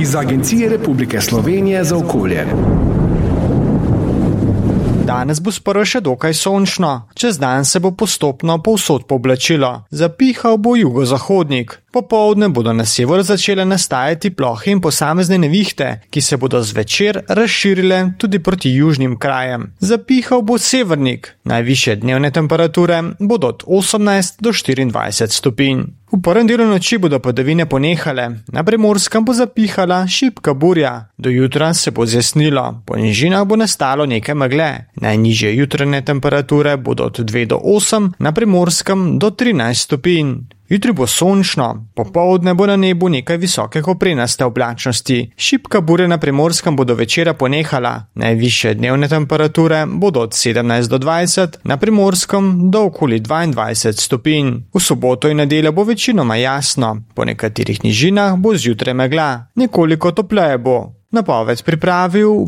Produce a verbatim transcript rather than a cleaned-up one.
iz Agencije Republike Slovenije za okolje. Danes bo sprva še dokaj sončno, čez dan se bo postopno povsod pooblačilo. Zapihal bo jugozahodnik. Popoldne bodo na severu začele nastajati plohe in posamezne nevihte, ki se bodo zvečer razširile tudi proti južnim krajem. Zapihal bo severnik. Najvišje dnevne temperature bodo od osemnajst do štiriindvajset stopinj. V prvem delu noči bodo padavine ponehale, na Primorskem bo zapihala šibka burja. Do jutra se bo zjasnilo, po nižinah bo nastalo nekaj megle. Najnižje jutranje temperature bodo od dve do osem, na Primorskem do trinajst stopinj. Jutri bo sončno, popoldne bo na nebu nekaj visoke koprenaste oblačnosti. Šibka burja na Primorskem bo do večera ponehala. Najvišje dnevne temperature bodo od sedemnajst do dvajset, na Primorskem do okoli dvaindvajset stopinj. V soboto in nedeljo bo večinoma jasno, po nekaterih nižinah bo zjutraj megla, nekoliko topleje bo. Napoved pripravil